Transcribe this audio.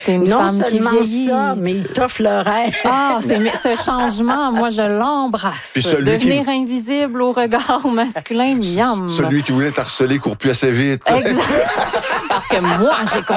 T'es une Non femme qui seulement vieillit. ça, mais il t'offre le rêve. Ah, ce changement, moi, je l'embrasse. Puis celui Devenir invisible au regard masculin, miam. Celui qui voulait t'harceler court plus assez vite. Exact. Parce que moi, j'ai